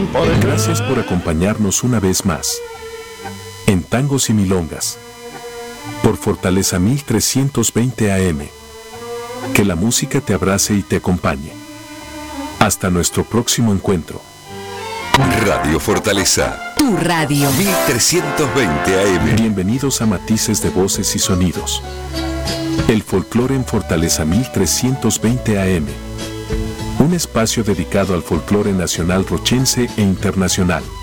Gracias por acompañarnos una vez más en Tangos y Milongas por Fortaleza 1320 AM. Que la música te abrace y te acompañe. Hasta nuestro próximo encuentro. Radio Fortaleza. Tu radio. 1320 AM. Bienvenidos a Matices de Voces y Sonidos. El folclore en Fortaleza 1320 AM. Un espacio dedicado al folclore nacional rochense e internacional.